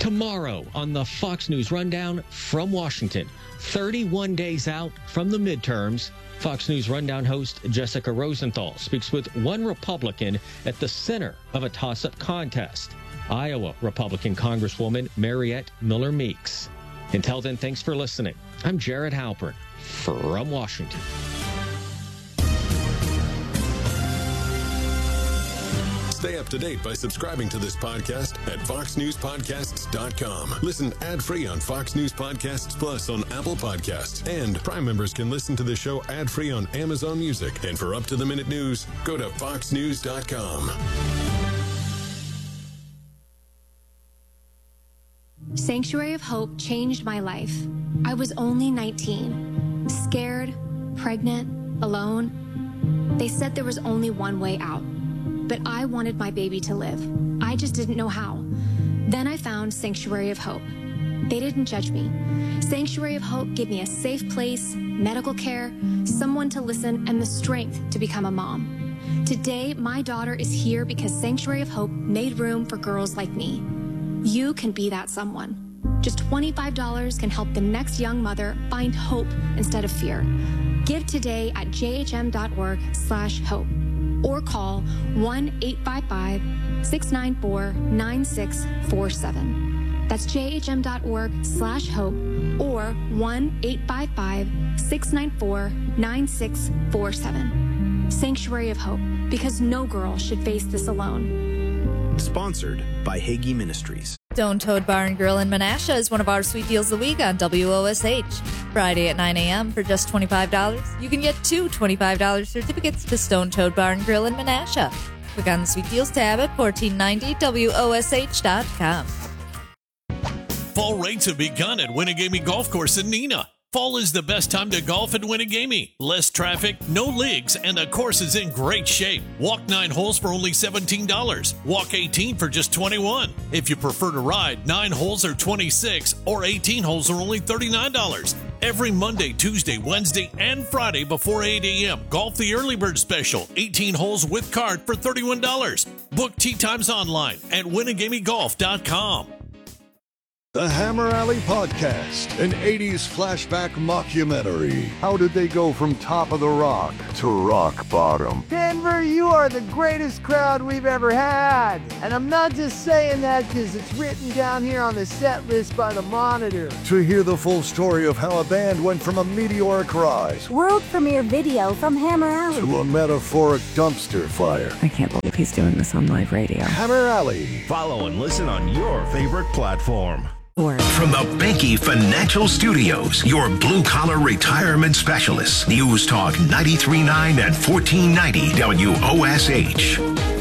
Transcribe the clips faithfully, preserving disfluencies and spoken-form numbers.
Tomorrow on the Fox News Rundown from Washington, thirty-one days out from the midterms, Fox News Rundown host Jessica Rosenthal speaks with one Republican at the center of a toss-up contest, Iowa Republican Congresswoman Mariette Miller Meeks. Until then, thanks for listening. I'm Jared Halpern from Washington. Stay up to date by subscribing to this podcast at fox news podcasts dot com. Listen ad-free on Fox News Podcasts Plus on Apple Podcasts. And Prime members can listen to the show ad-free on Amazon Music. And for up-to-the-minute news, go to fox news dot com. Sanctuary of Hope changed my life. I was only nineteen, scared, pregnant, alone. They said there was only one way out. But I wanted my baby to live. I just didn't know how. Then I found Sanctuary of Hope. They didn't judge me. Sanctuary of Hope gave me a safe place, medical care, someone to listen, and the strength to become a mom. Today, my daughter is here because Sanctuary of Hope made room for girls like me. You can be that someone. Just twenty-five dollars can help the next young mother find hope instead of fear. Give today at jhm.org slash hope. Or call one eight five five, six nine four, nine six four seven. That's jhm.org slash hope or one eight five five, six nine four, nine six four seven. Sanctuary of Hope, because no girl should face this alone. Sponsored by Hagee Ministries. Stone Toad Bar and Grill in Menasha is one of our sweet deals of the week on W O S H. Friday at nine a.m. for just twenty-five dollars. You can get two twenty-five dollars certificates to Stone Toad Bar and Grill in Menasha. Click on the Sweet Deals tab at fourteen ninety W O S H dot com. Fall rates have begun at Winnegamie Golf Course in Neenah. Fall is the best time to golf at Winnegamie. Less traffic, no leagues, and the course is in great shape. Walk nine holes for only seventeen dollars. Walk eighteen for just twenty-one dollars. If you prefer to ride, nine holes are twenty-six dollars or eighteen holes are only thirty-nine dollars. Every Monday, Tuesday, Wednesday, and Friday before eight a.m. Golf the Early Bird Special. eighteen holes with card for thirty-one dollars. Book tee times online at winnegamie golf dot com. The Hammer Alley Podcast, an eighties flashback mockumentary. How did they go from top of the rock to rock bottom? Denver, you are the greatest crowd we've ever had. And I'm not just saying that because it's written down here on the set list by the Monitor. To hear the full story of how a band went from a meteoric rise, world premiere video from Hammer Alley, to a metaphoric dumpster fire. I can't believe he's doing this on live radio. Hammer Alley. Follow and listen on your favorite platform. From the Banky Financial Studios, your blue-collar retirement specialists. News Talk ninety-three point nine and fourteen ninety W O S H.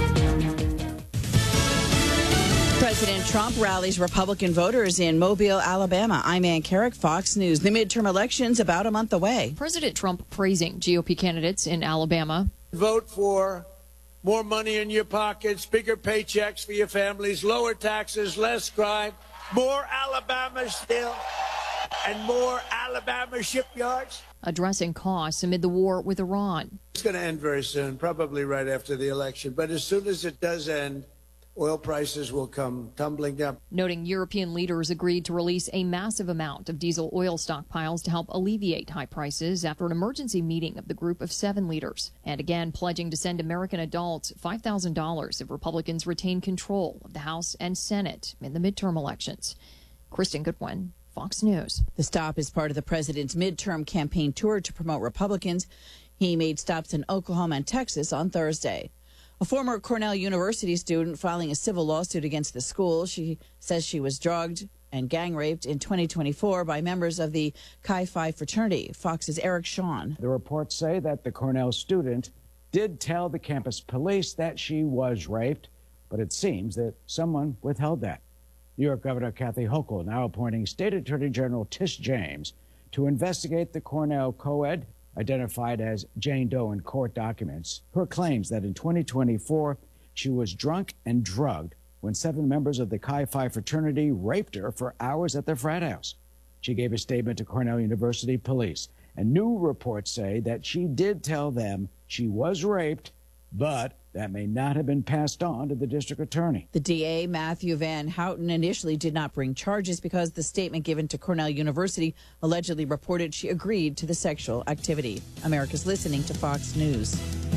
President Trump rallies Republican voters in Mobile, Alabama. I'm Ann Carrick, Fox News. The midterm election's about a month away. President Trump praising G O P candidates in Alabama. Vote for more money in your pockets, bigger paychecks for your families, lower taxes, less crime. More Alabama still, and more Alabama shipyards. Addressing costs amid the war with Iran. It's going to end very soon, probably right after the election. But as soon as it does end, oil prices will come tumbling down. Noting European leaders agreed to release a massive amount of diesel oil stockpiles to help alleviate high prices after an emergency meeting of the group of seven leaders. And again, pledging to send American adults five thousand dollars if Republicans retain control of the House and Senate in the midterm elections. Kristen Goodwin, Fox News. The stop is part of the president's midterm campaign tour to promote Republicans. He made stops in Oklahoma and Texas on Thursday. A former Cornell University student filing a civil lawsuit against the school. She says she was drugged and gang raped in twenty twenty-four by members of the Chi Phi fraternity. Fox's Eric Shawn. The reports say that the Cornell student did tell the campus police that she was raped, but it seems that someone withheld that. New York Governor Kathy Hochul now appointing State Attorney General Tish James to investigate the Cornell co-ed, identified as Jane Doe in court documents. Her claims that in twenty twenty-four, she was drunk and drugged when seven members of the Chi Phi fraternity raped her for hours at their frat house. She gave a statement to Cornell University police, and new reports say that she did tell them she was raped, but that may not have been passed on to the district attorney. The D A, Matthew Van Houten, initially did not bring charges because the statement given to Cornell University allegedly reported she agreed to the sexual activity. America's listening to Fox News.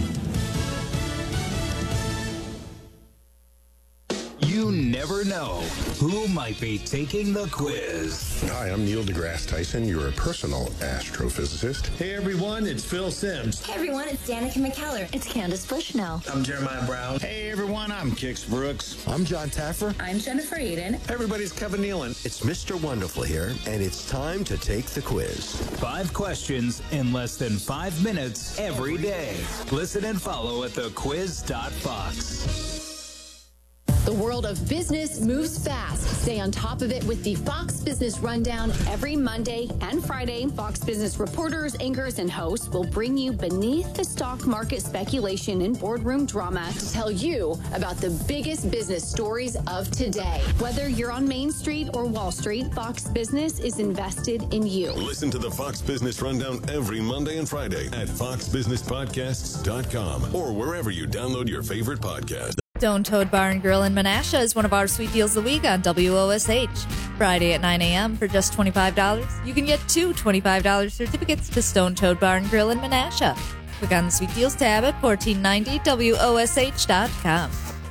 You never know who might be taking the quiz. Hi, I'm Neil deGrasse Tyson, your personal astrophysicist. Hey everyone, it's Phil Simms. Hey everyone, it's Danica McKellar. It's Candace Bushnell. I'm Jeremiah Brown. Hey everyone, I'm Kix Brooks. I'm John Taffer. I'm Jennifer Aiden. Everybody's Kevin Nealon. It's Mister Wonderful here, and it's time to take the quiz. Five questions in less than five minutes every day. Listen and follow at the quiz dot fox. The world of business moves fast. Stay on top of it with the Fox Business Rundown every Monday and Friday. Fox Business reporters, anchors, and hosts will bring you beneath the stock market speculation and boardroom drama to tell you about the biggest business stories of today. Whether you're on Main Street or Wall Street, Fox Business is invested in you. Listen to the Fox Business Rundown every Monday and Friday at fox business podcasts dot com or wherever you download your favorite podcast. Stone Toad Bar and Grill in Menasha is one of our sweet deals of the week on W O S H. Friday at nine a.m. for just twenty-five dollars. You can get two twenty-five dollars certificates to Stone Toad Bar and Grill in Menasha. Click on the Sweet Deals tab at fourteen ninety W O S H dot com.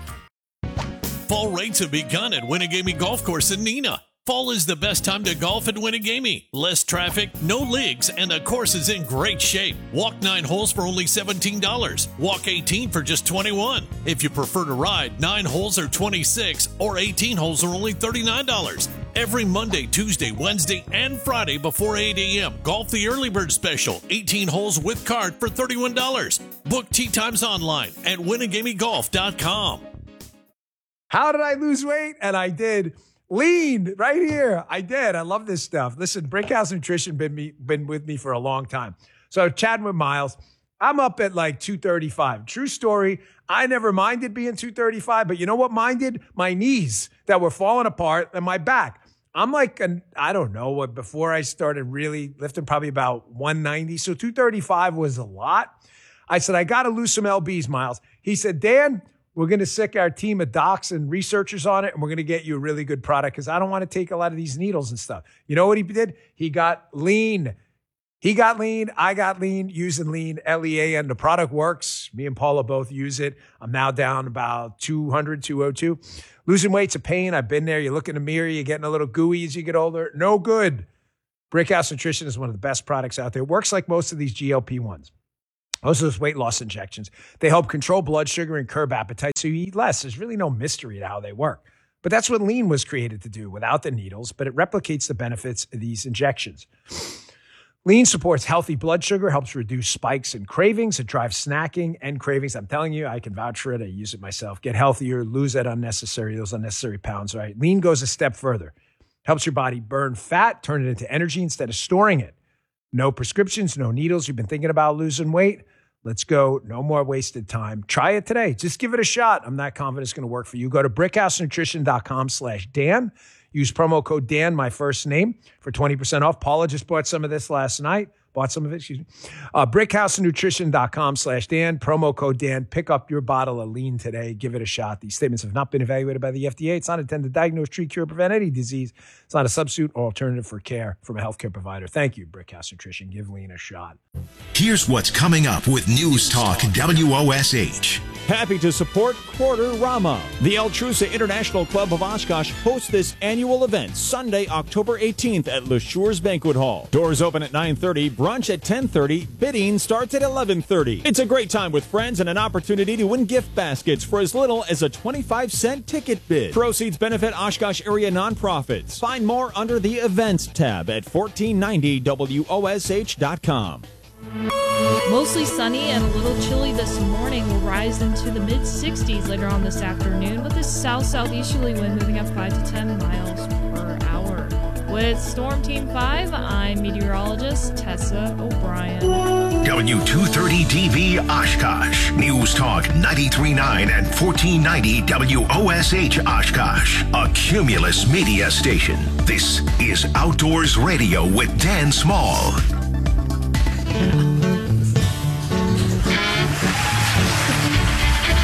Fall rates have begun at Winnegamie Golf Course in Neenah. Fall is the best time to golf at Winnegamie. Less traffic, no leagues, and the course is in great shape. Walk nine holes for only seventeen dollars. Walk eighteen for just twenty-one dollars. If you prefer to ride, nine holes are twenty-six dollars or eighteen holes are only thirty-nine dollars. Every Monday, Tuesday, Wednesday, and Friday before eight a.m. Golf the Early Bird Special. eighteen holes with card for thirty-one dollars. Book tee times online at winnegamie golf dot com. How did I lose weight? And I did. Lean right here. I did. I love this stuff. Listen, Brickhouse Nutrition been me been with me for a long time. So chatting with Miles, I'm up at like two thirty-five. True story. I never minded being two thirty-five, but you know what minded? My knees that were falling apart and my back. I'm like, an, I don't know what, before I started really lifting, probably about one ninety. So two thirty-five was a lot. I said, I got to lose some L Bs, Miles. He said, Dan, we're going to sick our team of docs and researchers on it, and we're going to get you a really good product because I don't want to take a lot of these needles and stuff. You know what he did? He got lean. He got lean. I got lean using lean, L E A N. The product works. Me and Paula both use it. I'm now down about two hundred, two oh two. Losing weight's a pain. I've been there. You look in the mirror, you're getting a little gooey as you get older. No good. Brickhouse Nutrition is one of the best products out there. It works like most of these G L P ones. Most of those weight loss injections, they help control blood sugar and curb appetite so you eat less. There's really no mystery to how they work. But that's what lean was created to do without the needles, but it replicates the benefits of these injections. Lean supports healthy blood sugar, helps reduce spikes and cravings. It drives snacking and cravings. I'm telling you, I can vouch for it. I use it myself. Get healthier, lose that unnecessary, those unnecessary pounds, right? Lean goes a step further. Helps your body burn fat, turn it into energy instead of storing it. No prescriptions, no needles. You've been thinking about losing weight? Let's go. No more wasted time. Try it today. Just give it a shot. I'm not confident it's going to work for you. Go to brickhouse nutrition dot com slash Dan. Use promo code Dan, my first name, for twenty percent off. Paula just bought some of this last night. Bought some of it, excuse me. Uh, brickhouse nutrition dot com slash Dan. Promo code Dan. Pick up your bottle of lean today. Give it a shot. These statements have not been evaluated by the F D A. It's not intended to diagnose, treat, cure, prevent any disease. It's not a substitute or alternative for care from a healthcare provider. Thank you, Brickhouse Nutrition. Give lean a shot. Here's what's coming up with News Talk W O S H. Happy to support Quarter-Rama. The El Trusa International Club of Oshkosh hosts this annual event Sunday, October eighteenth at Le Sure's Banquet Hall. Doors open at nine thirty, brunch at ten thirty, bidding starts at eleven thirty. It's a great time with friends and an opportunity to win gift baskets for as little as a twenty-five cent ticket bid. Proceeds benefit Oshkosh area nonprofits. Find more under the Events tab at fourteen ninety W O S H dot com. Mostly sunny and a little chilly this morning. Will rise into the mid sixties later on this afternoon with a south-southeasterly wind moving up five to ten miles per hour. With Storm Team five, I'm meteorologist Tessa O'Brien. W two thirty D B Oshkosh. News Talk ninety-three point nine and fourteen ninety W O S H Oshkosh. A Cumulus media station. This is Outdoors Radio with Dan Small.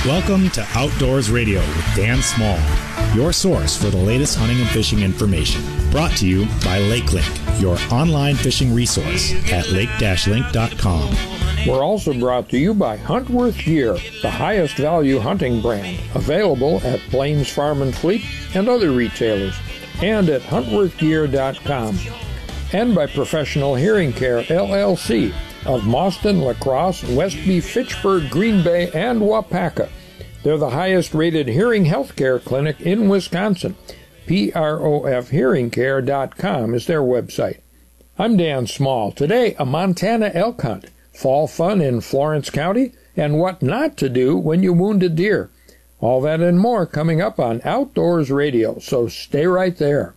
Welcome to Outdoors Radio with Dan Small, your source for the latest hunting and fishing information. Brought to you by LakeLink, your online fishing resource at lake dash link dot com. We're also brought to you by Huntworth Gear, the highest value hunting brand, available at Plains Farm and Fleet and other retailers, and at huntworth gear dot com. And by Professional Hearing Care, L L C, of Mauston, La Crosse, Westby, Fitchburg, Green Bay, and Wapaka. They're the highest-rated hearing health care clinic in Wisconsin. P R O F hearing care dot com is their website. I'm Dan Small. Today, a Montana elk hunt, fall fun in Florence County, and what not to do when you wound a deer. All that and more coming up on Outdoors Radio, so stay right there.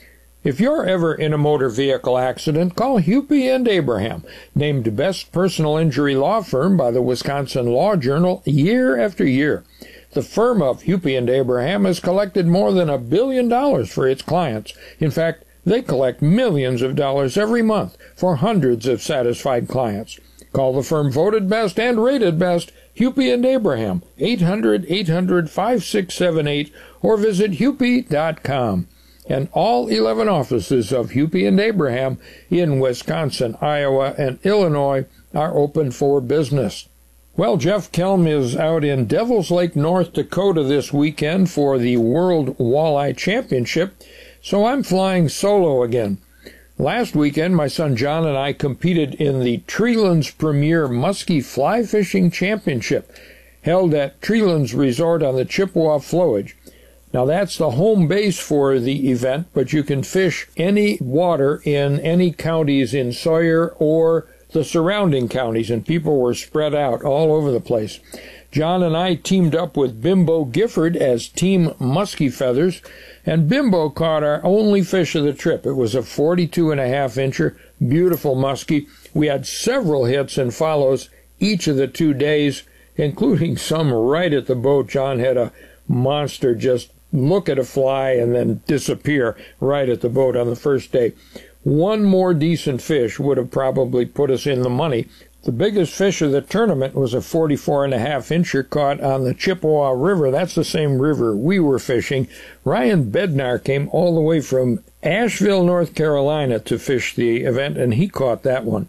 If you're ever in a motor vehicle accident, call Hupy and Abraham, named Best Personal Injury Law Firm by the Wisconsin Law Journal year after year. The firm of Hupy and Abraham has collected more than a billion dollars for its clients. In fact, they collect millions of dollars every month for hundreds of satisfied clients. Call the firm voted best and rated best, Hupy and Abraham, eight hundred, eight hundred, five six seven eight, or visit hupy dot com. And all eleven offices of Hupy and Abraham in Wisconsin, Iowa, and Illinois are open for business. Well, Jeff Kelm is out in Devil's Lake, North Dakota this weekend for the World Walleye Championship, so I'm flying solo again. Last weekend, my son John and I competed in the Treelands Premier Muskie Fly Fishing Championship, held at Treelands Resort on the Chippewa Flowage. Now, that's the home base for the event, but you can fish any water in any counties in Sawyer or the surrounding counties, and people were spread out all over the place. John and I teamed up with Bimbo Gifford as Team Muskie Feathers, and Bimbo caught our only fish of the trip. It was a forty-two and a half incher, beautiful muskie. We had several hits and follows each of the two days, including some right at the boat. John had a monster just look at a fly and then disappear right at the boat on the first day. One more decent fish would have probably put us in the money. The biggest fish of the tournament was a forty-four and a half incher caught on the Chippewa River. That's the same river we were fishing. Ryan Bednar came all the way from Asheville, North Carolina to fish the event, and he caught that one.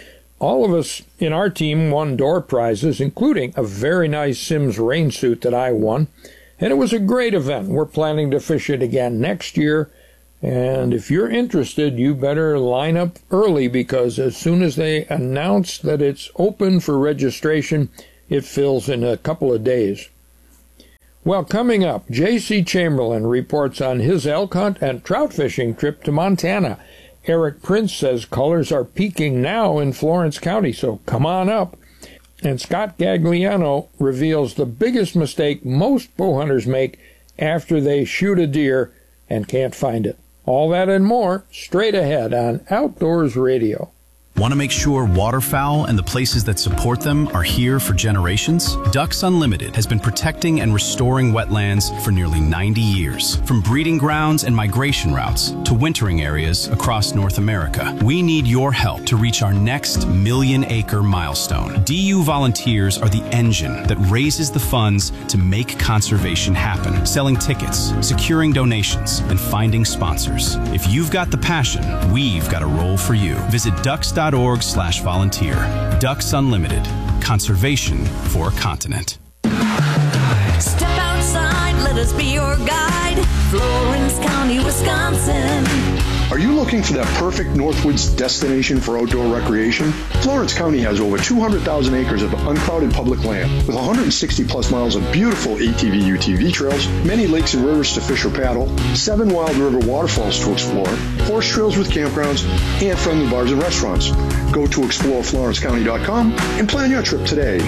All of us in our team won door prizes, including a very nice Simms rain suit that I won. And it was a great event. We're planning to fish it again next year. And if you're interested, you better line up early, because as soon as they announce that it's open for registration, it fills in a couple of days. Well, coming up, J C Chamberlain reports on his elk hunt and trout fishing trip to Montana. Eric Prince says colors are peaking now in Florence County, so come on up. And Scott Gagliano reveals the biggest mistake most bow hunters make after they shoot a deer and can't find it. All that and more straight ahead on Outdoors Radio. Want to make sure waterfowl and the places that support them are here for generations? Ducks Unlimited has been protecting and restoring wetlands for nearly ninety years. From breeding grounds and migration routes to wintering areas across North America, we need your help to reach our next million-acre milestone. D U volunteers are the engine that raises the funds to make conservation happen, selling tickets, securing donations, and finding sponsors. If you've got the passion, we've got a role for you. Visit ducks dot org slash volunteer. Ducks Unlimited. Conservation for a continent. Step outside, let us be your guide. Florence County, Wisconsin. Are you looking for that perfect Northwoods destination for outdoor recreation? Florence County has over two hundred thousand acres of uncrowded public land with one hundred sixty plus miles of beautiful A T V U T V trails, many lakes and rivers to fish or paddle, seven wild river waterfalls to explore, horse trails with campgrounds, and friendly bars and restaurants. Go to explore florence county dot com and plan your trip today.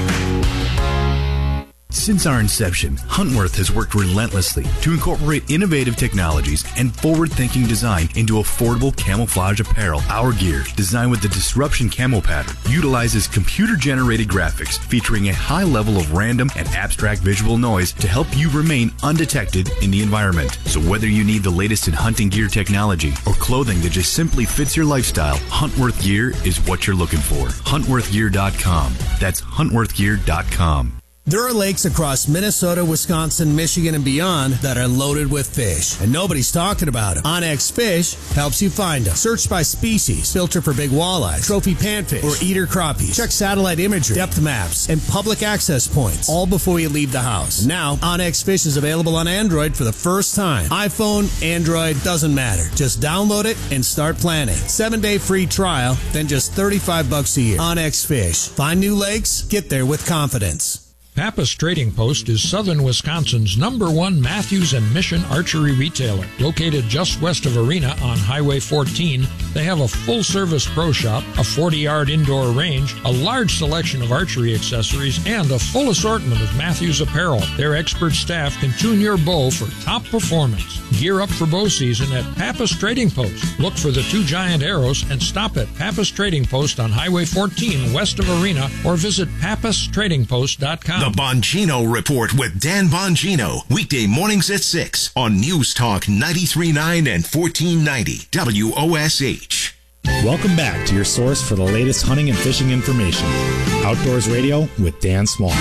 Since our inception, Huntworth has worked relentlessly to incorporate innovative technologies and forward-thinking design into affordable camouflage apparel. Our gear, designed with the Disruption Camo pattern, utilizes computer-generated graphics featuring a high level of random and abstract visual noise to help you remain undetected in the environment. So whether you need the latest in hunting gear technology or clothing that just simply fits your lifestyle, Huntworth Gear is what you're looking for. huntworth gear dot com. That's huntworth gear dot com. There are lakes across Minnesota, Wisconsin, Michigan, and beyond that are loaded with fish, and nobody's talking about them. Onyx Fish helps you find them. Search by species, filter for big walleye, trophy panfish, or eater crappies. Check satellite imagery, depth maps, and public access points, all before you leave the house. And now, Onyx Fish is available on Android for the first time. iPhone, Android, doesn't matter. Just download it and start planning. Seven-day free trial, then just thirty-five bucks a year. Onyx Fish. Find new lakes, get there with confidence. Pappas Trading Post is southern Wisconsin's number one Matthews and Mission archery retailer. Located just west of Arena on Highway fourteen, they have a full-service pro shop, a forty-yard indoor range, a large selection of archery accessories, and a full assortment of Matthews apparel. Their expert staff can tune your bow for top performance. Gear up for bow season at Pappas Trading Post. Look for the two giant arrows and stop at Pappas Trading Post on Highway fourteen west of Arena or visit pappas trading post dot com. The Bongino Report with Dan Bongino. Weekday mornings at six on News Talk ninety-three point nine and fourteen ninety W O S H. Welcome back to your source for the latest hunting and fishing information. Outdoors Radio with Dan Small.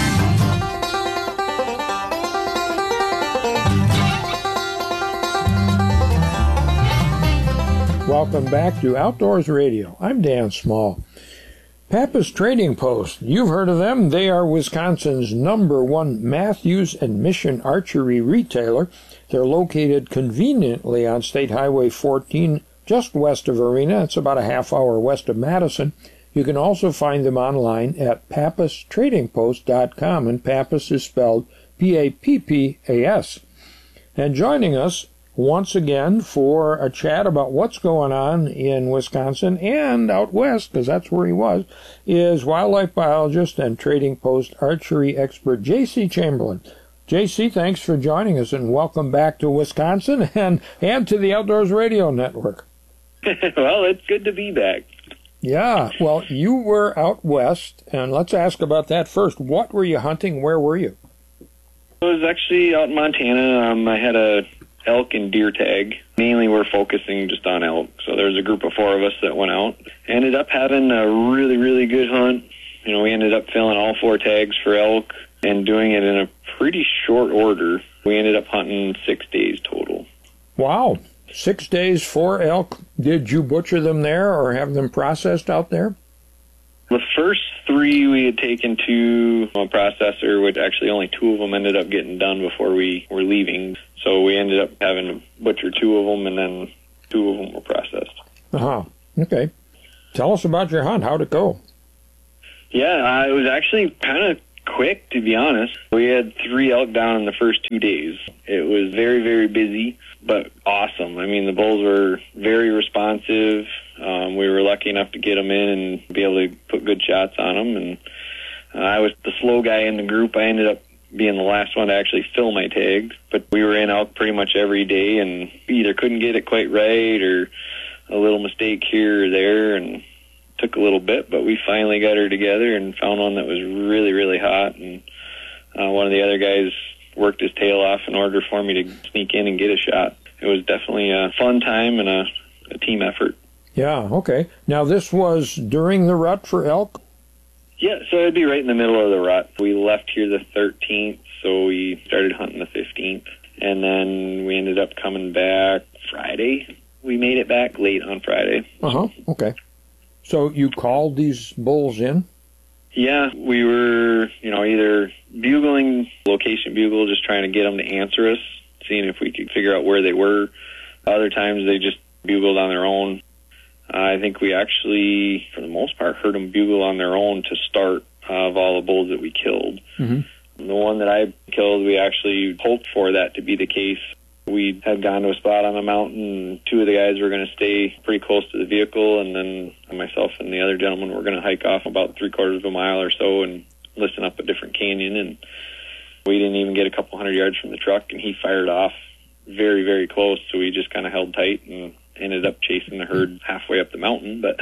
Welcome back to Outdoors Radio. I'm Dan Small. Pappas Trading Post. You've heard of them. They are Wisconsin's number one Matthews and Mission archery retailer. They're located conveniently on State Highway fourteen, just west of Arena. It's about a half hour west of Madison. You can also find them online at pappas trading post dot com, and Pappas is spelled P A P P A S. And joining us once again for a chat about what's going on in Wisconsin and out west, because that's where he was, is wildlife biologist and Trading Post archery expert J C Chamberlain. J C, thanks for joining us, and welcome back to Wisconsin and, and to the Outdoors Radio Network. Well, it's good to be back. Yeah, well, you were out west, and let's ask about that first. What were you hunting? Where were you? I was actually out in Montana. Um, I had a elk and deer tag. Mainly we're focusing just on elk. So there's a group of four of us that went out. Ended up having a really, really good hunt. You know, we ended up filling all four tags for elk and doing it in a pretty short order. We ended up hunting six days total. Wow. Six days, four elk. Did you butcher them there or have them processed out there? The first three we had taken to a processor, which actually only two of them ended up getting done before we were leaving. So we ended up having to butcher two of them, and then two of them were processed. Uh-huh. Okay. Tell us about your hunt. How'd it go? Yeah, uh, it was actually kind of quick, to be honest. We had three elk down in the first two days. It was very, very busy, but awesome. I mean, the bulls were very responsive. Um, we were lucky enough to get them in and be able to put good shots on them. And uh, I was the slow guy in the group. I ended up being the last one to actually fill my tags. But we were in elk pretty much every day and either couldn't get it quite right or a little mistake here or there, and took a little bit, but we finally got her together and found one that was really, really hot. And uh, one of the other guys worked his tail off in order for me to sneak in and get a shot. It was definitely a fun time and a, a team effort. Yeah, okay. Now, this was during the rut for elk? Yeah, so it'd be right in the middle of the rut. We left here the thirteenth, so we started hunting the fifteenth. And then we ended up coming back Friday. We made it back late on Friday. Uh-huh, okay. So you called these bulls in? Yeah, we were, you know, either bugling, location bugle, just trying to get them to answer us, seeing if we could figure out where they were. Other times they just bugled on their own. Uh, I think we actually, for the most part, heard them bugle on their own to start uh, of all the bulls that we killed. Mm-hmm. The one that I killed, we actually hoped for that to be the case. We had gone to a spot on the mountain, and two of the guys were going to stay pretty close to the vehicle, and then myself and the other gentleman were going to hike off about three quarters of a mile or so and listen up a different canyon. And we didn't even get a couple hundred yards from the truck, and he fired off very, very close, so we just kind of held tight and ended up chasing the herd halfway up the mountain. But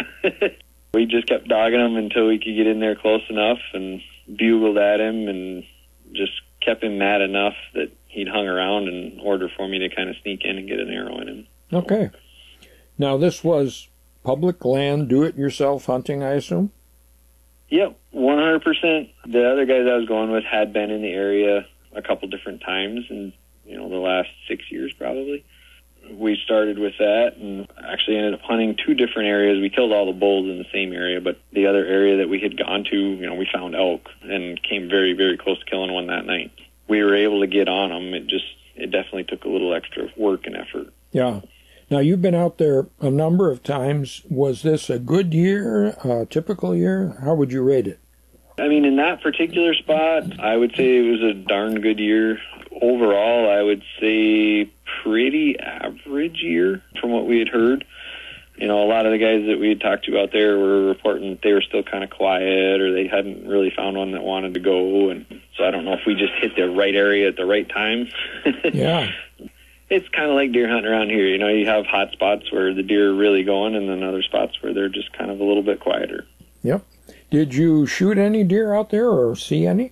we just kept dogging him until we could get in there close enough and bugled at him and just kept him mad enough that he'd hung around in order for me to kind of sneak in and get an arrow in him. Okay. Now, this was public land, do-it-yourself hunting, I assume? Yep, one hundred percent. The other guys I was going with had been in the area a couple different times in, you know, the last six years probably. We started with that and actually ended up hunting two different areas. We killed all the bulls in the same area, but the other area that we had gone to, you know, we found elk and came very, very close to killing one that night. We were able to get on them. It just, it definitely took a little extra work and effort. Yeah. Now, you've been out there a number of times. Was this a good year, a typical year? How would you rate it? I mean, in that particular spot, I would say it was a darn good year. Overall, I would say pretty average year from what we had heard. You know, a lot of the guys that we had talked to out there were reporting that they were still kind of quiet or they hadn't really found one that wanted to go. And so I don't know if we just hit the right area at the right time. Yeah. It's kind of like deer hunting around here. You know, you have hot spots where the deer are really going and then other spots where they're just kind of a little bit quieter. Yep. Did you shoot any deer out there or see any?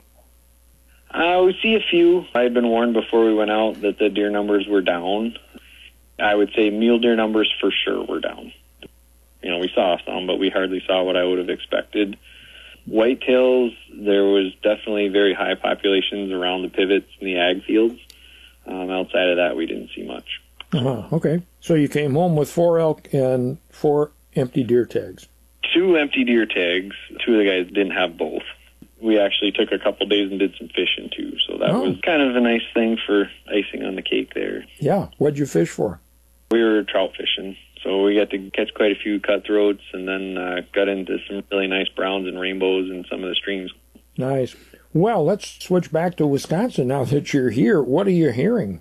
Uh, we see a few. I had been warned before we went out that the deer numbers were down. I would say mule deer numbers for sure were down. You know, we saw some, but we hardly saw what I would have expected. Whitetails, there was definitely very high populations around the pivots in the ag fields. Um, outside of that, we didn't see much. Uh-huh. Okay. So you came home with four elk and four empty deer tags. Two empty deer tags. Two of the guys didn't have both. We actually took a couple days and did some fishing, too. So that Oh. was kind of a nice thing for icing on the cake there. Yeah. What'd you fish for? We were trout fishing. So we got to catch quite a few cutthroats and then uh, got into some really nice browns and rainbows in some of the streams. Nice. Well, let's switch back to Wisconsin now that you're here. What are you hearing?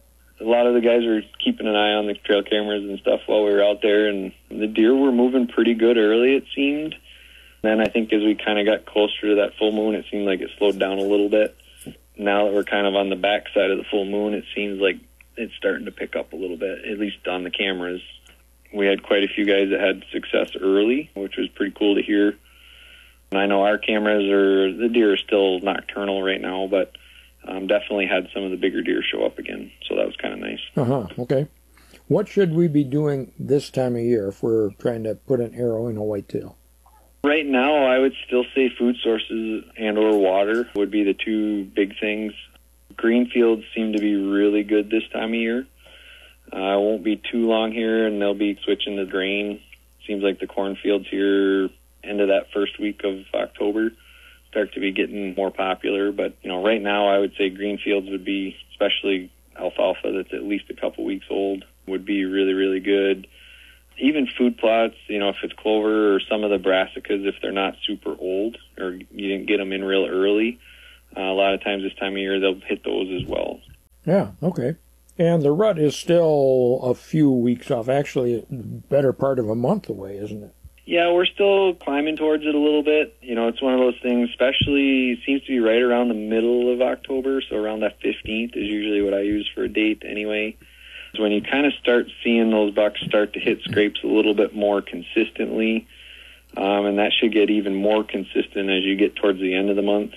A lot of the guys were keeping an eye on the trail cameras and stuff while we were out there, and the deer were moving pretty good early, it seemed. Then I think as we kind of got closer to that full moon, it seemed like it slowed down a little bit. Now that we're kind of on the back side of the full moon, it seems like it's starting to pick up a little bit, at least on the cameras. We had quite a few guys that had success early, which was pretty cool to hear. And I know our cameras are, the deer are still nocturnal right now, but um, definitely had some of the bigger deer show up again. So that was kind of nice. Uh-huh. Okay. What should we be doing this time of year if we're trying to put an arrow in a whitetail? Right now, I would still say food sources and or water would be the two big things. Green fields seem to be really good this time of year. Uh, it won't be too long here, and they'll be switching to grain. Seems like the cornfields here, end of that first week of October, start to be getting more popular. But, you know, right now I would say green fields would be, especially alfalfa that's at least a couple weeks old, would be really, really good. Even food plots, you know, if it's clover or some of the brassicas, if they're not super old or you didn't get them in real early, uh, a lot of times this time of year they'll hit those as well. Yeah, okay. And the rut is still a few weeks off, actually a better part of a month away, isn't it? Yeah, we're still climbing towards it a little bit. You know, it's one of those things, especially it seems to be right around the middle of October, so around that fifteenth is usually what I use for a date anyway. So when you kind of start seeing those bucks start to hit scrapes a little bit more consistently, um, and that should get even more consistent as you get towards the end of the month.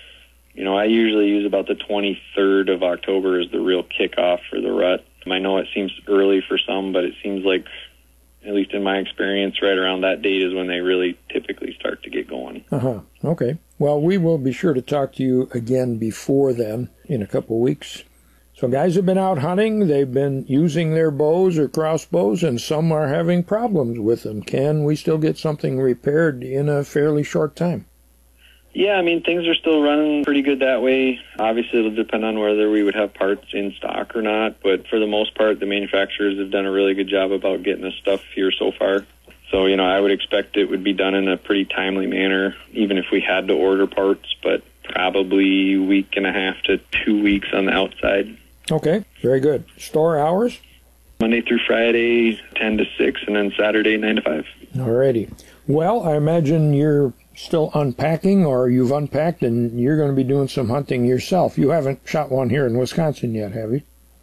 You know, I usually use about the twenty-third of October as the real kickoff for the rut. I know it seems early for some, but it seems like, at least in my experience, right around that date is when they really typically start to get going. Uh-huh. Okay. Well, we will be sure to talk to you again before then in a couple of weeks. So guys have been out hunting. They've been using their bows or crossbows, and some are having problems with them. Can we still get something repaired in a fairly short time? Yeah, I mean, things are still running pretty good that way. Obviously, it'll depend on whether we would have parts in stock or not, but for the most part, the manufacturers have done a really good job about getting us stuff here so far. So, you know, I would expect it would be done in a pretty timely manner, even if we had to order parts, but probably a week and a half to two weeks on the outside. Okay, very good. Store hours? Monday through Friday, ten to six, and then Saturday, nine to five. Alrighty. Well, I imagine you're still unpacking, or you've unpacked and you're going to be doing some hunting yourself. You haven't shot one here in Wisconsin yet, have you?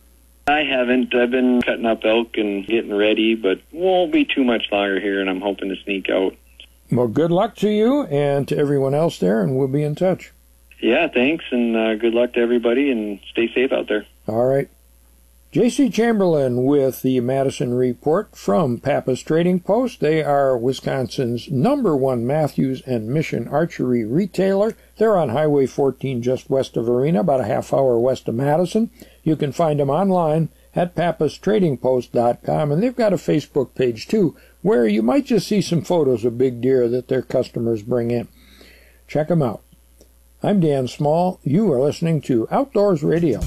I haven't. I've been cutting up elk and getting ready, but won't be too much longer here, and I'm hoping to sneak out. Well, good luck to you and to everyone else there, and we'll be in touch. Yeah, thanks, and uh, good luck to everybody, and stay safe out there. All right. J C Chamberlain with the Madison Report from Pappas Trading Post. They are Wisconsin's number one Matthews and Mission archery retailer. They're on Highway fourteen just west of Arena, about a half hour west of Madison. You can find them online at pappas trading post dot com, and they've got a Facebook page too, where you might just see some photos of big deer that their customers bring in. Check them out. I'm Dan Small. You are listening to Outdoors Radio.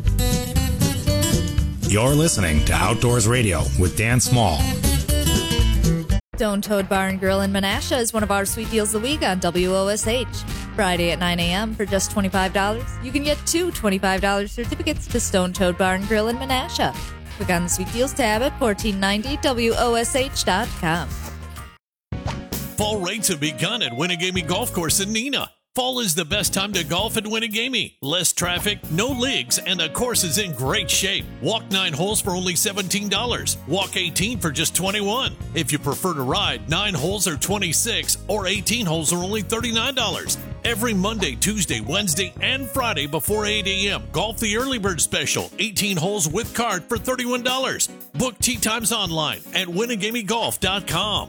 You're listening to Outdoors Radio with Dan Small. Stone Toad Bar and Grill in Menasha is one of our sweet deals of the week on W O S H. Friday at nine a.m. for just twenty-five dollars. You can get two twenty-five dollars certificates to Stone Toad Bar and Grill in Menasha. Click on the Sweet Deals tab at fourteen ninety W O S H dot com. Fall rates have begun at Winnegamie Golf Course in Neenah. Fall is the best time to golf at Winnegamie. Less traffic, no leagues, and the course is in great shape. Walk nine holes for only seventeen dollars. Walk eighteen for just twenty-one dollars. If you prefer to ride, nine holes are twenty-six dollars or eighteen holes are only thirty-nine dollars. Every Monday, Tuesday, Wednesday, and Friday before eight a.m. Golf the Early Bird Special. eighteen holes with card for thirty-one dollars. Book tee times online at winnegamie golf dot com.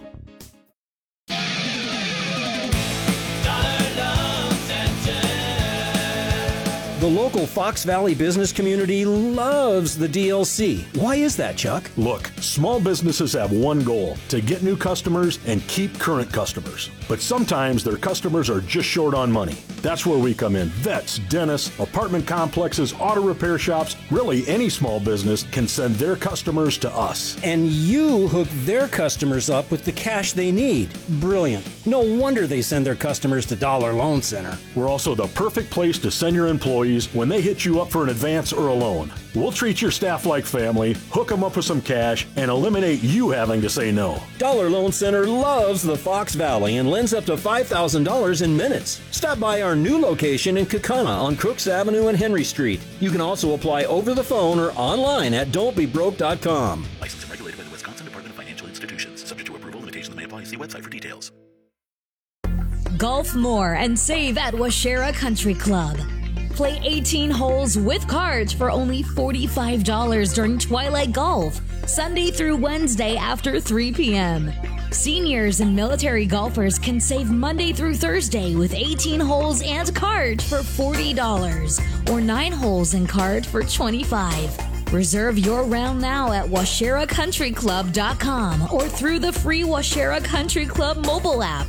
The local Fox Valley business community loves the D L C. Why is that, Chuck? Look, small businesses have one goal, to get new customers and keep current customers. But sometimes their customers are just short on money. That's where we come in. Vets, dentists, apartment complexes, auto repair shops, really any small business can send their customers to us. And you hook their customers up with the cash they need. Brilliant. No wonder they send their customers to Dollar Loan Center. We're also the perfect place to send your employees when they hit you up for an advance or a loan. We'll treat your staff like family, hook them up with some cash, and eliminate you having to say no. Dollar Loan Center loves the Fox Valley and lends up to five thousand dollars in minutes. Stop by our new location in Kaukauna on Crooks Avenue and Henry Street. You can also apply over the phone or online at don't be broke dot com. Licensed and regulated by the Wisconsin Department of Financial Institutions. Subject to approval, limitations may apply. See website for details. Golf more and save at Washera Country Club. Play eighteen holes with cards for only forty-five dollars during Twilight Golf, Sunday through Wednesday after three p.m. Seniors and military golfers can save Monday through Thursday with eighteen holes and cards for forty dollars or nine holes and card for twenty-five dollars. Reserve your round now at washera country club dot com or through the free Washera Country Club mobile app.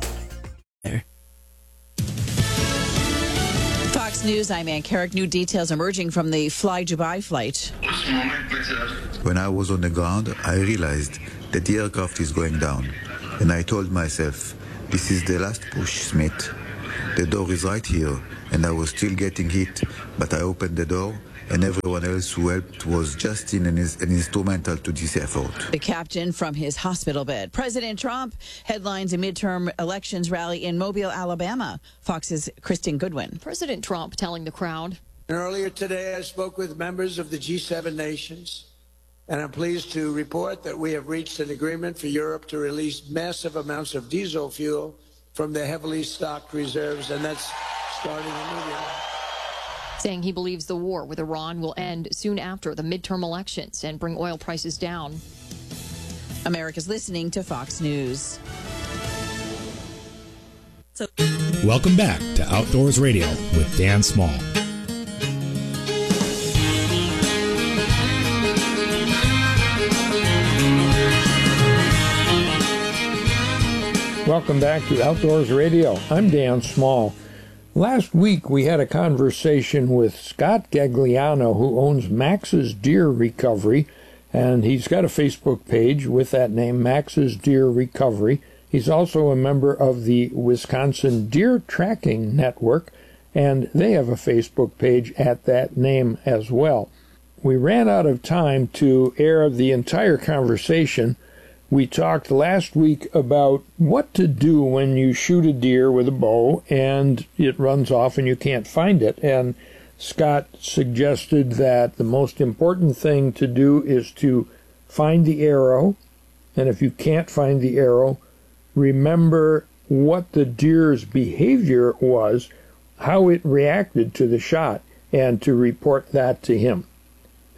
Fox News, I'm Ann Carrick. New details emerging from the Fly Dubai flight. When I was on the ground, I realized that the aircraft is going down. And I told myself, this is the last push, Smith. The door is right here, and I was still getting hit, but I opened the door, and everyone else who helped was just in an, an instrumental to this effort. The captain from his hospital bed. President Trump headlines a midterm elections rally in Mobile, Alabama. Fox's Kristen Goodwin. President Trump telling the crowd. And earlier today, I spoke with members of the G seven nations, and I'm pleased to report that we have reached an agreement for Europe to release massive amounts of diesel fuel from their heavily stocked reserves, and that's starting immediately. Saying he believes the war with Iran will end soon after the midterm elections and bring oil prices down. America's listening to Fox News. So- Welcome back to Outdoors Radio with Dan Small. Welcome back to Outdoors Radio. I'm Dan Small. Last week we had a conversation with Scott Gagliano, who owns Max's Deer Recovery, and he's got a Facebook page with that name, Max's Deer Recovery. He's also a member of the Wisconsin Deer Tracking Network, and they have a Facebook page at that name as well. We ran out of time to air the entire conversation. We talked last week about what to do when you shoot a deer with a bow and it runs off and you can't find it. And Scott suggested that the most important thing to do is to find the arrow. And if you can't find the arrow, remember what the deer's behavior was, how it reacted to the shot, and to report that to him.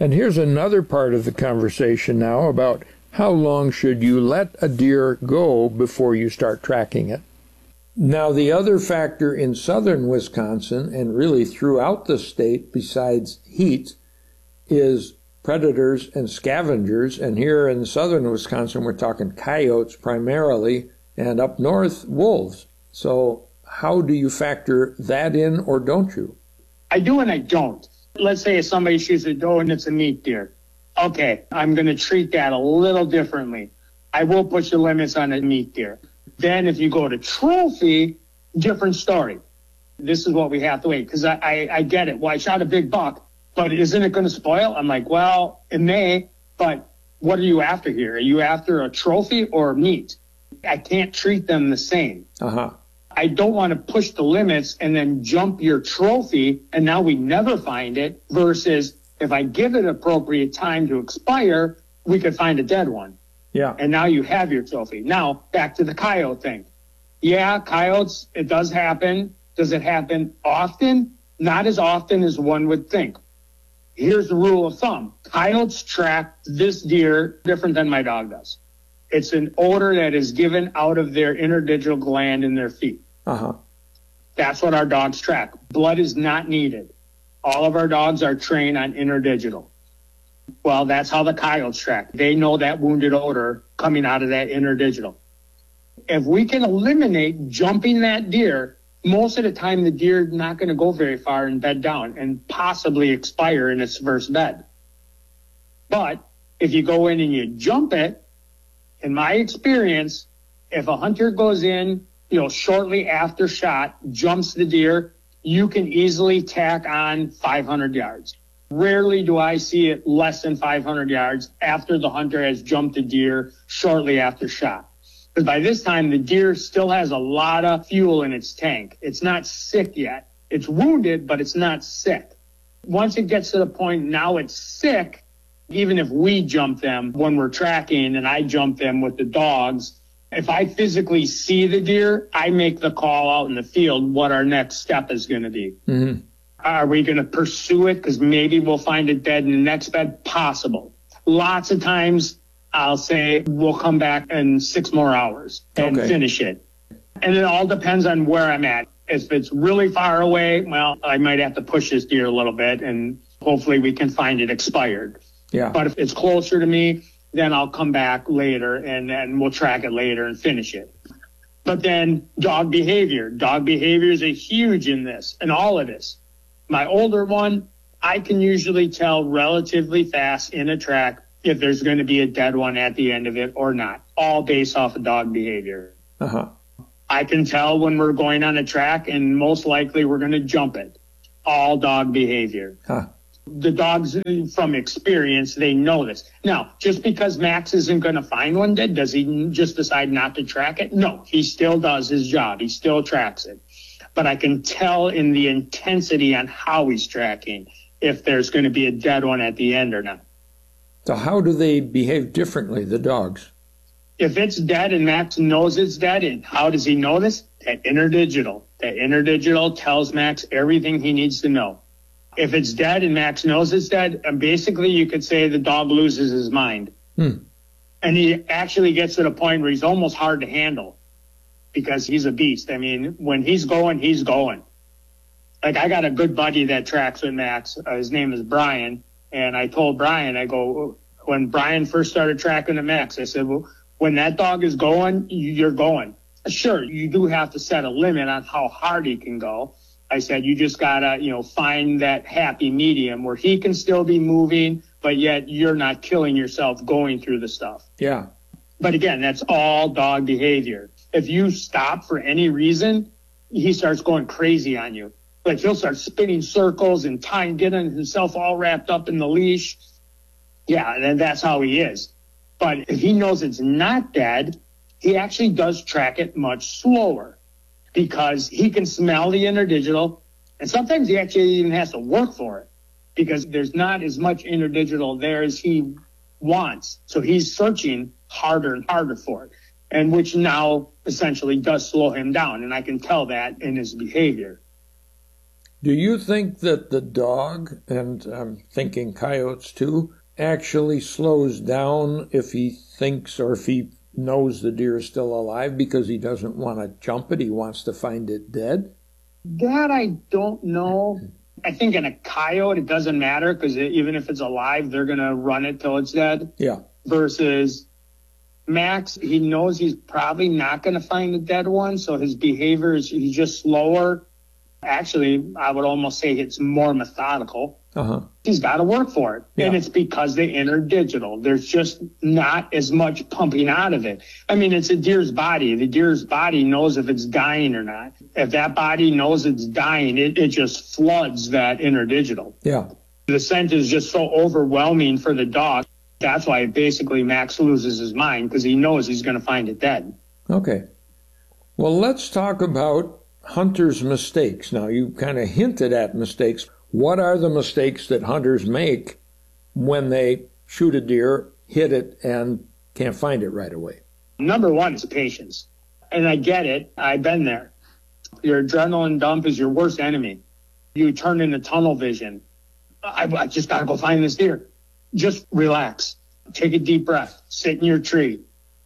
And here's another part of the conversation now about how long should you let a deer go before you start tracking it. Now, the other factor in southern Wisconsin, and really throughout the state besides heat, is predators and scavengers. And here in southern Wisconsin, we're talking coyotes primarily, and up north, wolves. So how do you factor that in, or don't you? I do and I don't. Let's say if somebody shoots a doe and it's a meat deer. Okay, I'm going to treat that a little differently. I will push the limits on a meat deer. Then if you go to trophy, different story. This is what we have to wait, because I, I, I get it. Well, I shot a big buck, but isn't it going to spoil? I'm like, well, it may, but what are you after here? Are you after a trophy or meat? I can't treat them the same. Uh-huh. I don't want to push the limits and then jump your trophy, and now we never find it, versus if I give it appropriate time to expire, we could find a dead one. Yeah. And now you have your trophy. Now, back to the coyote thing. Yeah, coyotes, it does happen. Does it happen often? Not as often as one would think. Here's the rule of thumb. Coyotes track this deer different than my dog does. It's an odor that is given out of their interdigital gland in their feet. Uh-huh. That's what our dogs track. Blood is not needed. All of our dogs are trained on interdigital. Well, that's how the coyotes track. They know that wounded odor coming out of that interdigital. If we can eliminate jumping that deer, most of the time the deer is not going to go very far and bed down and possibly expire in its first bed. But if you go in and you jump it, in my experience, if a hunter goes in, you know, shortly after shot, jumps the deer, you can easily tack on five hundred yards. Rarely do I see it less than five hundred yards after the hunter has jumped a deer shortly after shot. Because by this time, the deer still has a lot of fuel in its tank. It's not sick yet. It's wounded, but it's not sick. Once it gets to the point now it's sick, even if we jump them when we're tracking and I jump them with the dogs, if I physically see the deer, I make the call out in the field what our next step is going to be. Mm-hmm. Are we going to pursue it? Because maybe we'll find it dead in the next bed. Possible. Lots of times I'll say we'll come back in six more hours and Okay. finish it. And it all depends on where I'm at. If it's really far away, well, I might have to push this deer a little bit and hopefully we can find it expired. Yeah. But if it's closer to me, then I'll come back later and, and we'll track it later and finish it. But then dog behavior. Dog behavior is a huge in this, in all of this. My older one, I can usually tell relatively fast in a track if there's going to be a dead one at the end of it or not, all based off of dog behavior. Uh-huh. I can tell when we're going on a track and most likely we're going to jump it. All dog behavior. Huh. The dogs, from experience, they know this. Now, just because Max isn't going to find one dead, does he just decide not to track it? No, he still does his job. He still tracks it. But I can tell in the intensity on how he's tracking if there's going to be a dead one at the end or not. So how do they behave differently, the dogs? If it's dead and Max knows it's dead, and how does he know this? That interdigital. That interdigital tells Max everything he needs to know. If it's dead and Max knows it's dead, basically you could say the dog loses his mind. Hmm. And he actually gets to the point where he's almost hard to handle because he's a beast. I mean, when he's going, he's going. Like, I got a good buddy that tracks with Max. Uh, his name is Brian. And I told Brian, I go, when Brian first started tracking the Max, I said, well, when that dog is going, you're going. Sure, you do have to set a limit on how hard he can go. I said, you just gotta, you know, find that happy medium where he can still be moving, but yet you're not killing yourself going through the stuff. Yeah. But again, that's all dog behavior. If you stop for any reason, he starts going crazy on you. Like, he'll start spinning circles and tying, getting himself all wrapped up in the leash. Yeah, and that's how he is. But if he knows it's not dead, he actually does track it much slower because he can smell the interdigital. And sometimes he actually even has to work for it because there's not as much interdigital there as he wants. So he's searching harder and harder for it, and which now essentially does slow him down. And I can tell that in his behavior. Do you think that the dog, and I'm thinking coyotes too, actually slows down if he thinks or if he knows the deer is still alive because he doesn't want to jump it, he wants to find it dead? That I don't know. I think in a coyote, it doesn't matter because even if it's alive, they're going to run it till it's dead. Yeah. Versus Max, he knows he's probably not going to find the dead one, so his behavior is he's just slower. Actually, I would almost say it's more methodical. Uh-huh. He's got to work for it. Yeah. And it's because they enter digital. There's just not as much pumping out of it. I mean, it's a deer's body. The deer's body knows if it's dying or not. If that body knows it's dying, it, it just floods that interdigital. Yeah. The scent is just so overwhelming for the dog. That's why basically Max loses his mind because he knows he's going to find it dead. Okay. Well, let's talk about hunters' mistakes. Now, you kind of hinted at mistakes. What are the mistakes that hunters make when they shoot a deer, hit it, and can't find it right away? Number one is patience. And I get it. I've been there. Your adrenaline dump is your worst enemy. You turn into tunnel vision. I, I just got to go find this deer. Just relax. Take a deep breath. Sit in your tree.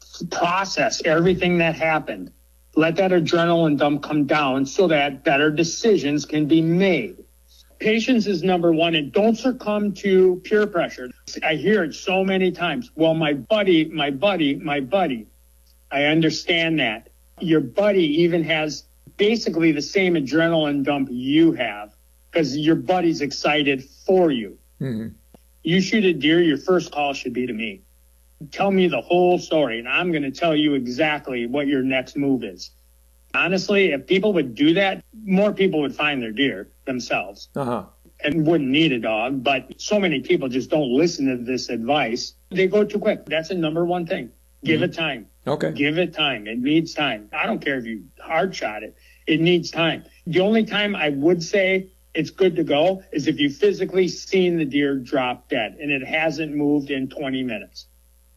Process everything that happened. Let that adrenaline dump come down so that better decisions can be made. Patience is number one, and don't succumb to peer pressure. I hear it so many times. Well, my buddy, my buddy, my buddy. I understand that. Your buddy even has basically the same adrenaline dump you have because your buddy's excited for you. Mm-hmm. You shoot a deer, your first call should be to me. Tell me the whole story, and I'm going to tell you exactly what your next move is. Honestly, if people would do that, more people would find their deer themselves uh-huh. and wouldn't need a dog. But so many people just don't listen to this advice. They go too quick. That's the number one thing. Give Mm-hmm. it time. Okay. Give it time. It needs time. I don't care if you hard shot it. It needs time. The only time I would say it's good to go is if you physically seen the deer drop dead and it hasn't moved in twenty minutes.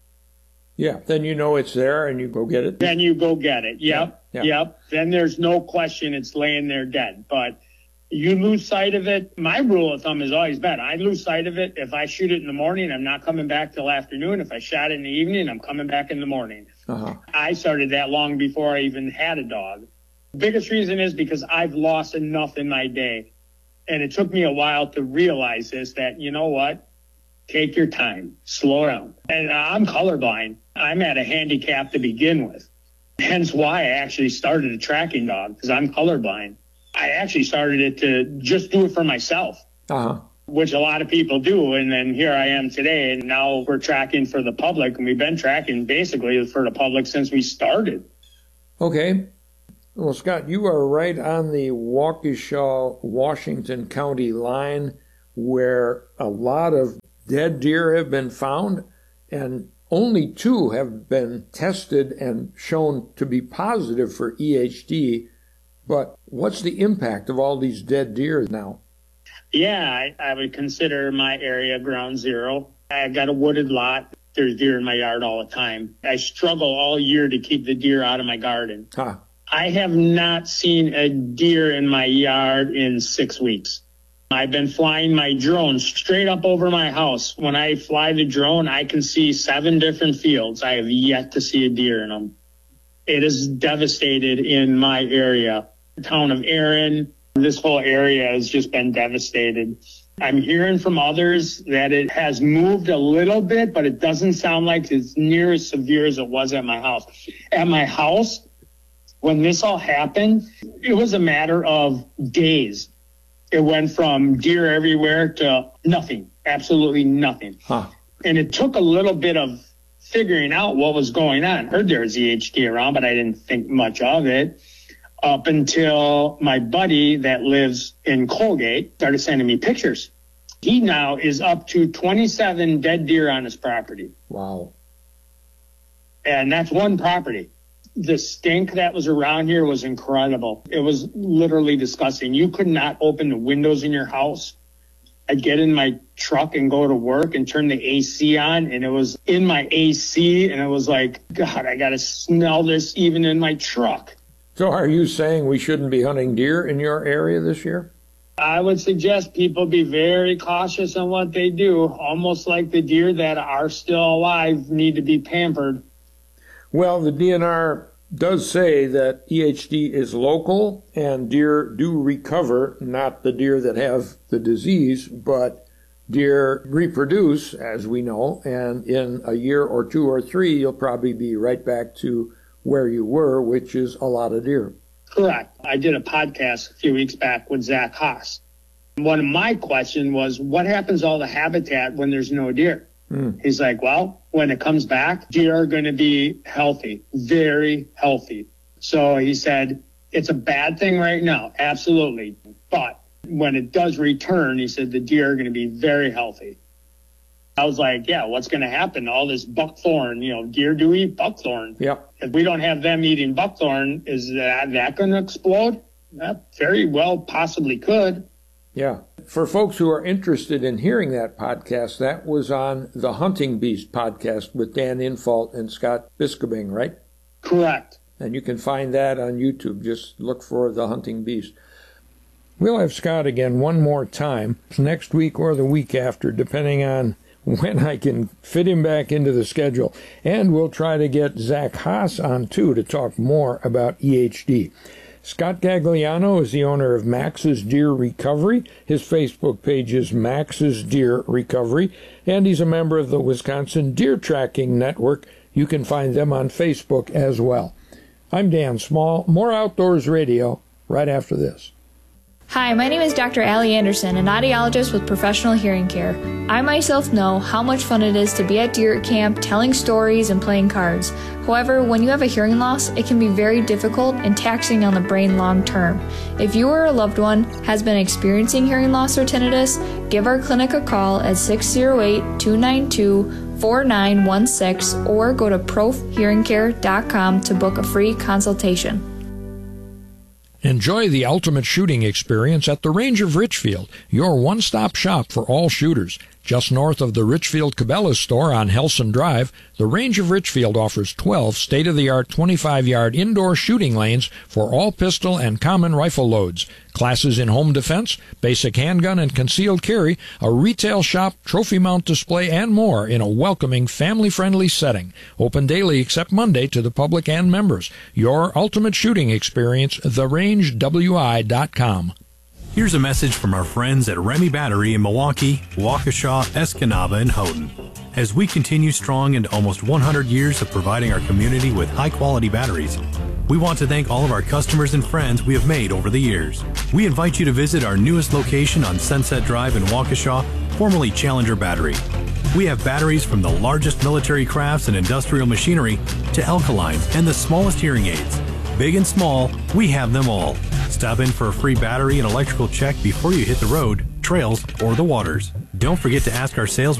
Yeah, then you know it's there and you go get it. Then you go get it. Yep. Yeah. Yeah. Yep. Then there's no question it's laying there dead. But you lose sight of it. My rule of thumb has always been I lose sight of it. If I shoot it in the morning, I'm not coming back till afternoon. If I shot it in the evening, I'm coming back in the morning. Uh-huh. I started that long before I even had a dog. Biggest reason is because I've lost enough in my day. And it took me a while to realize this, that, you know what? Take your time. Slow down. And I'm colorblind. I'm at a handicap to begin with. Hence why I actually started a tracking dog, because I'm colorblind. I actually started it to just do it for myself, uh-huh. which a lot of people do. And then here I am today, and now we're tracking for the public. And we've been tracking basically for the public since we started. Okay. Well, Scott, you are right on the Waukesha, Washington County line where a lot of dead deer have been found, and only two have been tested and shown to be positive for E H D. But what's the impact of all these dead deer now? Yeah, I, I would consider my area ground zero. I've got a wooded lot. There's deer in my yard all the time. I struggle all year to keep the deer out of my garden. Huh. I have not seen a deer in my yard in six weeks. I've been flying my drone straight up over my house. When I fly the drone, I can see seven different fields. I have yet to see a deer in them. It is devastated in my area. The town of Erin, this whole area has just been devastated. I'm hearing from others that it has moved a little bit, but it doesn't sound like it's near as severe as it was at my house. At my house, when this all happened, it was a matter of days. It went from deer everywhere to nothing, absolutely nothing. Huh. And it took a little bit of figuring out what was going on. Heard there was E H D around, but I didn't think much of it up until my buddy that lives in Colgate started sending me pictures. He now is up to twenty-seven dead deer on his property. Wow. And that's one property. The stink that was around here was incredible. It was literally disgusting. You could not open the windows in your house. I'd get in my truck and go to work and turn the A C on, and it was in my A C, and it was like, God, I got to smell this even in my truck. So are you saying we shouldn't be hunting deer in your area this year? I would suggest people be very cautious on what they do, almost like the deer that are still alive need to be pampered. Well, the D N R does say that E H D is local and deer do recover, not the deer that have the disease, but deer reproduce, as we know, and in a year or two or three, you'll probably be right back to where you were, which is a lot of deer. Correct. I did a podcast a few weeks back with Zach Haas. One of my questions was, what happens to all the habitat when there's no deer? Mm. He's like, well, when it comes back, deer are going to be healthy, very healthy. So he said, it's a bad thing right now, absolutely. But when it does return, he said the deer are going to be very healthy. I was like, yeah, what's going to happen? All this buckthorn, you know, deer do eat buckthorn. Yep. If we don't have them eating buckthorn, is that, that going to explode? That very well possibly could. Yeah. For folks who are interested in hearing that podcast, that was on the Hunting Beast podcast with Dan Infalt and Scott Biskobing, right? Correct. And you can find that on YouTube. Just look for the Hunting Beast. We'll have Scott again one more time next week or the week after, depending on when I can fit him back into the schedule. And we'll try to get Zach Haas on, too, to talk more about E H D. Scott Gagliano is the owner of Max's Deer Recovery. His Facebook page is Max's Deer Recovery, and he's a member of the Wisconsin Deer Tracking Network. You can find them on Facebook as well. I'm Dan Small. More Outdoors Radio right after this. Hi, my name is Doctor Allie Anderson, an audiologist with Professional Hearing Care. I myself know how much fun it is to be at deer camp, telling stories and playing cards. However, when you have a hearing loss, it can be very difficult and taxing on the brain long term. If you or a loved one has been experiencing hearing loss or tinnitus, give our clinic a call at six oh eight, two nine two, four nine one six or go to prof hearing care dot com to book a free consultation. Enjoy the ultimate shooting experience at the Range of Richfield, your one-stop shop for all shooters. Just north of the Richfield Cabela's store on Helson Drive, the Range of Richfield offers twelve state-of-the-art twenty-five yard indoor shooting lanes for all pistol and common rifle loads, classes in home defense, basic handgun and concealed carry, a retail shop, trophy mount display, and more in a welcoming, family-friendly setting. Open daily except Monday to the public and members. Your ultimate shooting experience, the range w i dot com. Here's a message from our friends at Remy Battery in Milwaukee, Waukesha, Escanaba, and Houghton. As we continue strong into almost one hundred years of providing our community with high-quality batteries, we want to thank all of our customers and friends we have made over the years. We invite you to visit our newest location on Sunset Drive in Waukesha, formerly Challenger Battery. We have batteries from the largest military crafts and industrial machinery to alkalines and the smallest hearing aids. Big and small, we have them all. Stop in for a free battery and electrical check before you hit the road, trails, or the waters. Don't forget to ask our sales